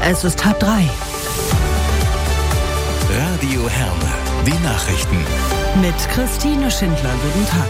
Es ist 2:30. Radio Herne, die Nachrichten. Mit Christine Schindler, guten Tag.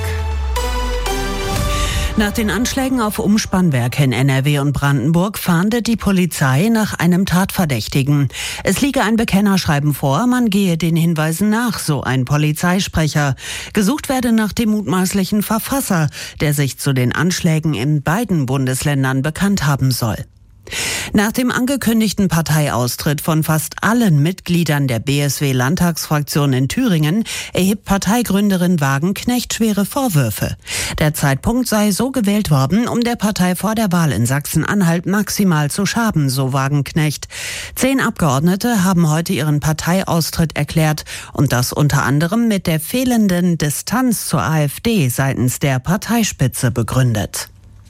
Nach den Anschlägen auf Umspannwerke in NRW und Brandenburg fahndet die Polizei nach einem Tatverdächtigen. Es liege ein Bekennerschreiben vor, man gehe den Hinweisen nach, so ein Polizeisprecher. Gesucht werde nach dem mutmaßlichen Verfasser, der sich zu den Anschlägen in beiden Bundesländern bekannt haben soll. Nach dem angekündigten Parteiaustritt von fast allen Mitgliedern der BSW-Landtagsfraktion in Thüringen erhebt Parteigründerin Wagenknecht schwere Vorwürfe. Der Zeitpunkt sei so gewählt worden, um der Partei vor der Wahl in Sachsen-Anhalt maximal zu schaden, so Wagenknecht. 10 Abgeordnete haben heute ihren Parteiaustritt erklärt und das unter anderem mit der fehlenden Distanz zur AfD seitens der Parteispitze begründet.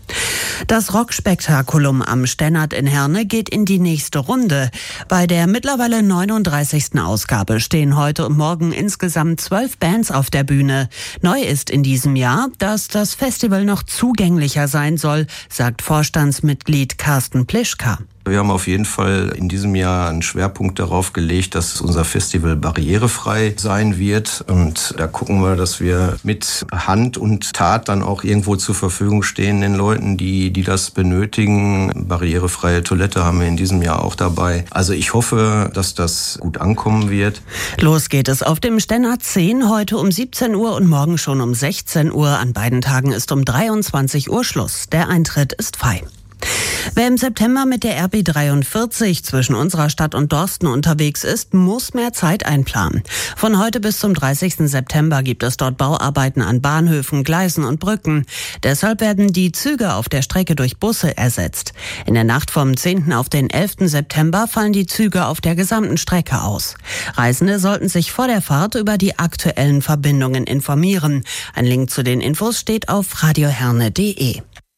Das Rockspektakulum am Stennert in Herne geht in die nächste Runde. Bei der mittlerweile 39. Ausgabe stehen heute und morgen insgesamt 12 Bands auf der Bühne. Neu ist in diesem Jahr, dass das Festival noch zugänglicher sein soll, sagt Vorstandsmitglied Carsten Plischka. Wir haben auf jeden Fall in diesem Jahr einen Schwerpunkt darauf gelegt, dass unser Festival barrierefrei sein wird. Und da gucken wir, dass wir mit Hand und Tat dann auch irgendwo zur Verfügung stehen den Leuten, die das benötigen. Barrierefreie Toilette haben wir in diesem Jahr auch dabei. Also ich hoffe, dass das gut ankommen wird. Los geht es auf dem Stennert 10, heute um 17 Uhr und morgen schon um 16 Uhr. An beiden Tagen ist um 23 Uhr Schluss. Der Eintritt ist frei. Wer im September mit der RB 43 zwischen unserer Stadt und Dorsten unterwegs ist, muss mehr Zeit einplanen. Von heute bis zum 30. September gibt es dort Bauarbeiten an Bahnhöfen, Gleisen und Brücken. Deshalb werden die Züge auf der Strecke durch Busse ersetzt. In der Nacht vom 10. auf den 11. September fallen die Züge auf der gesamten Strecke aus. Reisende sollten sich vor der Fahrt über die aktuellen Verbindungen informieren. Ein Link zu den Infos steht auf radioherne.de.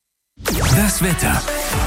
Das Wetter.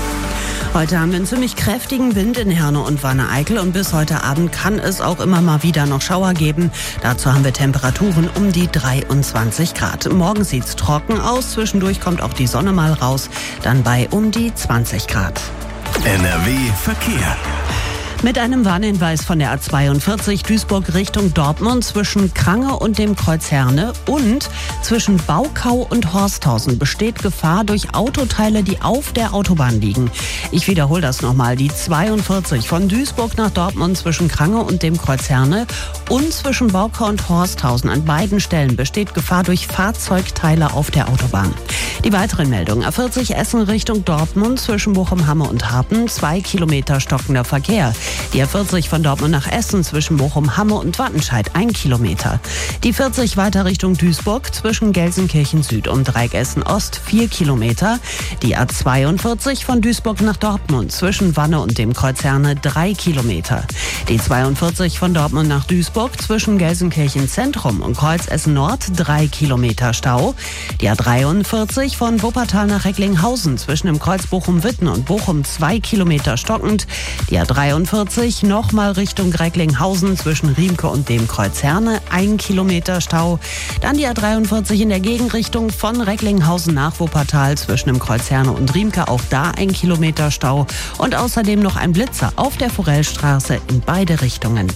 Heute haben wir einen ziemlich kräftigen Wind in Herne und Wanne-Eickel und bis heute Abend kann es auch immer mal wieder noch Schauer geben. Dazu haben wir Temperaturen um die 23 Grad. Morgen sieht's trocken aus, zwischendurch kommt auch die Sonne mal raus, dann bei um die 20 Grad. NRW Verkehr. Mit einem Warnhinweis von der A42 Duisburg Richtung Dortmund zwischen Krange und dem Kreuz Herne und zwischen Baukau und Horsthausen besteht Gefahr durch Autoteile, die auf der Autobahn liegen. Ich wiederhole das nochmal. Die 42 von Duisburg nach Dortmund zwischen Krange und dem Kreuz Herne und zwischen Baukau und Horsthausen. An beiden Stellen besteht Gefahr durch Fahrzeugteile auf der Autobahn. Die weiteren Meldungen: A40 Essen Richtung Dortmund zwischen Bochum-Hamme und Harpen 2 Kilometer stockender Verkehr. Die A40 von Dortmund nach Essen zwischen Bochum-Hamme und Wattenscheid 1 Kilometer. Die 40 weiter Richtung Duisburg zwischen Gelsenkirchen Süd und Dreieck Essen Ost 4 Kilometer. Die A42 von Duisburg nach Dortmund zwischen Wanne und dem Kreuz Herne 3 Kilometer. Die 42 von Dortmund nach Duisburg zwischen Gelsenkirchen Zentrum und Kreuz Essen Nord 3 Kilometer Stau. Die A43 von Wuppertal nach Recklinghausen zwischen dem Kreuz Bochum-Witten und Bochum 2 Kilometer stockend. Die A43 nochmal Richtung Recklinghausen zwischen Riemke und dem Kreuz Herne 1 Kilometer Stau. Dann die A43 in der Gegenrichtung von Recklinghausen nach Wuppertal zwischen dem Kreuz Herne und Riemke, auch da 1 Kilometer Stau. Und außerdem noch ein Blitzer auf der Forellstraße in beide Richtungen.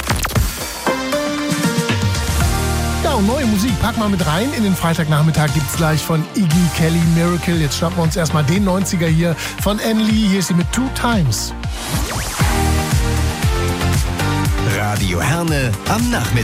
Ja, und neue Musik packen wir mit rein. In den Freitagnachmittag gibt's gleich von Iggy Kelly Miracle. Jetzt schnappen wir uns erstmal den 90er hier von Anne Lee. Hier ist sie mit 2 Times. Radio Herne am Nachmittag.